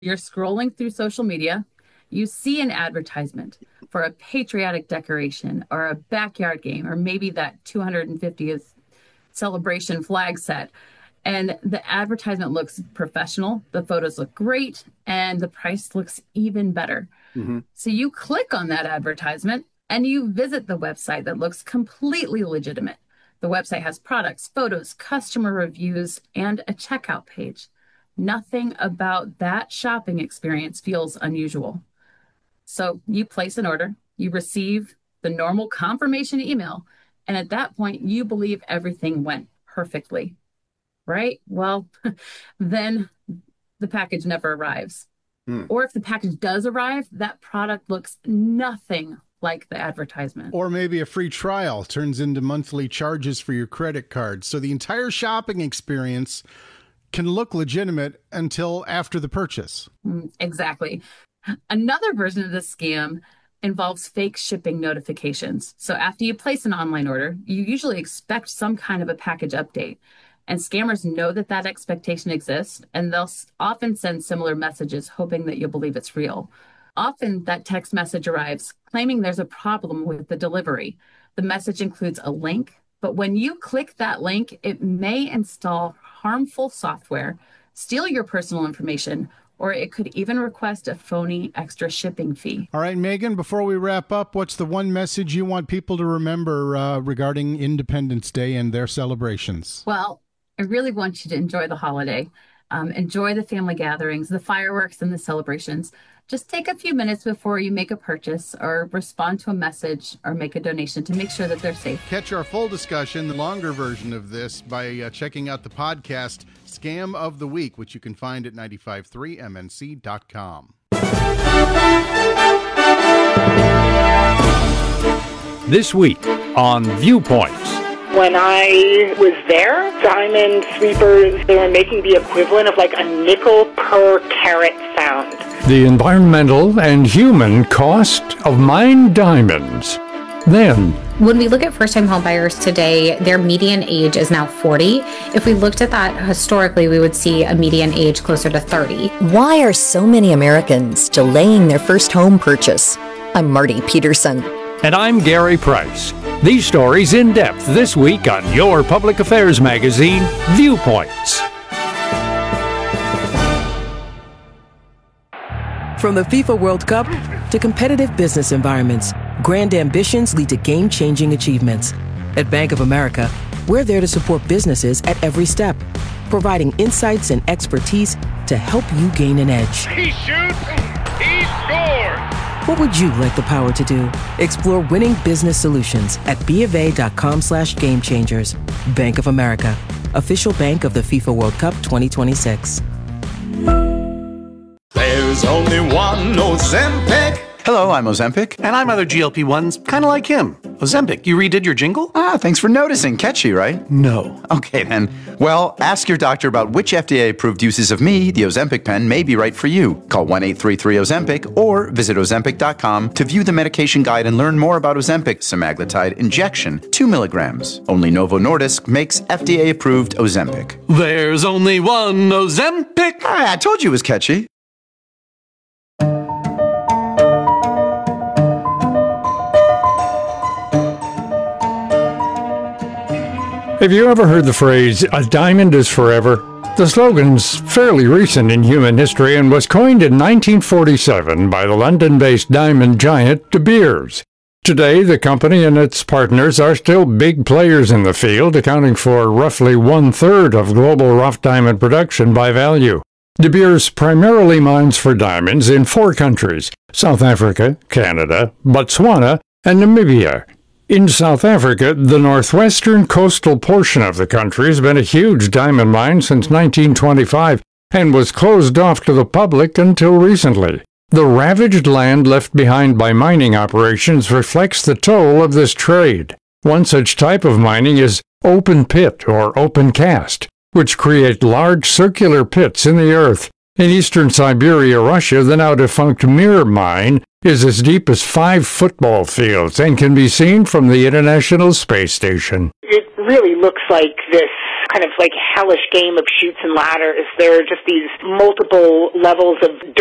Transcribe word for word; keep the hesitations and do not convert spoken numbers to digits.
You're scrolling through social media, you see an advertisement for a patriotic decoration or a backyard game, or maybe that two hundred fiftieth celebration flag set. And the advertisement looks professional, the photos look great, and the price looks even better. Mm-hmm. So you click on that advertisement and you visit the website that looks completely legitimate. The website has products, photos, customer reviews, and a checkout page. Nothing about that shopping experience feels unusual. So you place an order, you receive the normal confirmation email, and at that point, you believe everything went perfectly, right? Well, then the package never arrives. Hmm. Or if the package does arrive, that product looks nothing like the advertisement. Or maybe a free trial turns into monthly charges for your credit card. So the entire shopping experience can look legitimate until after the purchase. Exactly. Another version of this scam involves fake shipping notifications. So after you place an online order, you usually expect some kind of a package update. And scammers know that that expectation exists, and they'll often send similar messages hoping that you'll believe it's real. Often that text message arrives claiming there's a problem with the delivery. The message includes a link, but when you click that link, it may install harmful software, steal your personal information, or it could even request a phony extra shipping fee. All right, Megan, before we wrap up, what's the one message you want people to remember uh, regarding Independence Day and their celebrations? Well, I really want you to enjoy the holiday. Um, enjoy the family gatherings, the fireworks, and the celebrations. Just take a few minutes before you make a purchase or respond to a message or make a donation to make sure that they're safe. Catch our full discussion, the longer version of this, by uh, checking out the podcast Scam of the Week, which you can find at nine five three M N C dot com. This week on Viewpoints. When I was there, diamond sweepers, they were making the equivalent of like a nickel per carat sound. The environmental and human cost of mined diamonds. Then, when we look at first-time homebuyers today, their median age is now forty. If we looked at that historically, we would see a median age closer to thirty. Why are so many Americans delaying their first home purchase? I'm Marty Peterson. And I'm Gary Price. These stories in depth this week on your public affairs magazine, Viewpoints. From the FIFA World Cup to competitive business environments, grand ambitions lead to game-changing achievements. At Bank of America, we're there to support businesses at every step, providing insights and expertise to help you gain an edge. He shoots, he scores! What would you like the power to do? Explore winning business solutions at bofa.com slash game changers. Bank of America, official bank of the FIFA World Cup twenty twenty-six. There's only one Ozempic. Hello, I'm Ozempic. And I'm other G L P ones, kind of like him. Ozempic, you redid your jingle? Ah, thanks for noticing. Catchy, right? No. Okay, then. Well, ask your doctor about which F D A-approved uses of me, the Ozempic pen, may be right for you. Call one eight three three Ozempic or visit ozempic dot com to view the medication guide and learn more about Ozempic semaglutide injection, two milligrams. Only Novo Nordisk makes F D A-approved Ozempic. There's only one Ozempic. Ah, I told you it was catchy. Have you ever heard the phrase, "a diamond is forever"? The slogan's fairly recent in human history and was coined in nineteen forty-seven by the London-based diamond giant De Beers. Today, the company and its partners are still big players in the field, accounting for roughly one-third of global rough diamond production by value. De Beers primarily mines for diamonds in four countries: South Africa, Canada, Botswana, and Namibia. In South Africa, the northwestern coastal portion of the country has been a huge diamond mine since nineteen twenty-five and was closed off to the public until recently. The ravaged land left behind by mining operations reflects the toll of this trade. One such type of mining is open pit or open cast, which create large circular pits in the earth. In eastern Siberia, Russia, the now-defunct Mir mine is as deep as five football fields and can be seen from the International Space Station. It really looks like this kind of like hellish game of chutes and ladders. There are just these multiple levels of